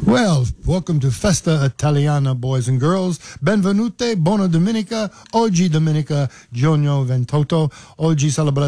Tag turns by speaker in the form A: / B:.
A: Well, welcome to Festa Italiana, boys and girls. Benvenute, buona domenica, oggi domenica, giorno 28. Oggi celebrate